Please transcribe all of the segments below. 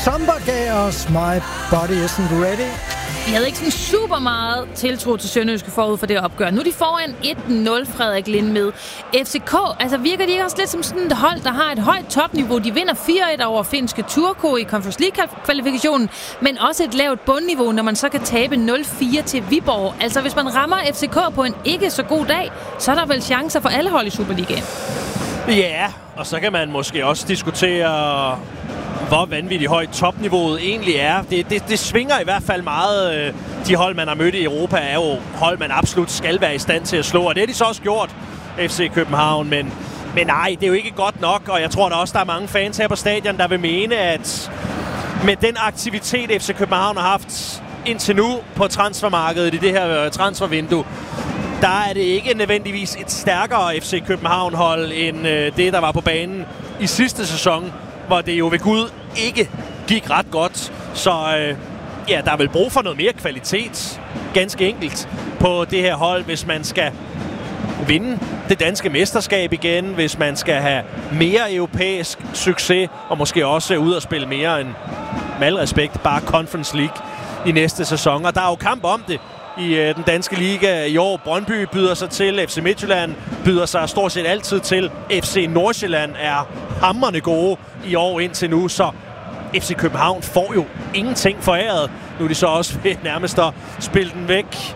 Samba gav os My Body Isn't Ready. Jeg havde ikke sådan super meget tiltro til Sønderjyske forud for det opgør. Nu er de foran 1-0, Frederik Lind med. FCK, altså virker de ikke også lidt som sådan et hold, der har et højt topniveau? De vinder 4-1 over finske Turku i Conference League-kvalifikationen, men også et lavt bundniveau, når man så kan tabe 0-4 til Viborg. Altså hvis man rammer FCK på en ikke så god dag, så er der vel chancer for alle hold i Superligaen. Ja, og så kan man måske også diskutere, hvor vanvittigt højt topniveauet egentlig er. Det svinger i hvert fald meget. De hold, man har mødt i Europa, er jo hold, man absolut skal være i stand til at slå. Og det har de så også gjort, FC København. Men nej, det er jo ikke godt nok. Og jeg tror da også, der er mange fans her på stadion, der vil mene, at med den aktivitet, FC København har haft indtil nu på transfermarkedet i det her transfervindue, der er det ikke nødvendigvis et stærkere FC København-hold end det, der var på banen i sidste sæson, hvor det jo ved Gud ikke gik ret godt. Så ja, der er vel brug for noget mere kvalitet, ganske enkelt, på det her hold, hvis man skal vinde det danske mesterskab igen, hvis man skal have mere europæisk succes, og måske også ud og spille mere end, med al respekt, bare Conference League i næste sæson. Og der er jo kamp om det i den danske liga i år. Brøndby byder sig til, FC Midtjylland byder sig stort set altid til. FC Nordsjælland er hamrende gode i år indtil nu, så FC København får jo ingenting foræret. Nu er de så også ved nærmest at spille den væk,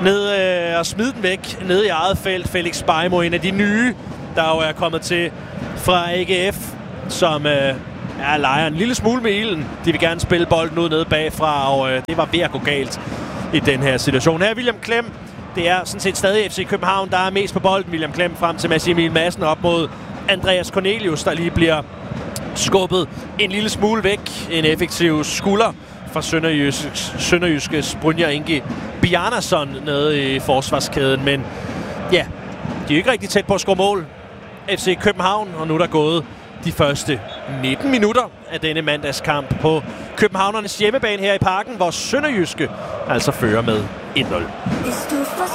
og smide den væk ned i eget felt. Felix Beimo, en af de nye, der jo er kommet til fra AGF, som leger en lille smule med ilden. De vil gerne spille bolden ud nede bagfra, og det var ved at gå galt i den her situation. Her er William Klem. Det er sådan set stadig FC København, der er mest på bolden. William Klem frem til Mads Emil Madsen op mod Andreas Cornelius, der lige bliver skubbet en lille smule væk. En effektiv skulder fra Sønderjyskes Brynjar Ingi Bjarnason nede i forsvarskæden. Men ja, de er ikke rigtig tæt på at score mål. FC København, og nu er der gået de første 19 minutter af denne mandagskamp på københavnernes hjemmebane her i Parken, hvor Sønderjyske altså fører med 1-0.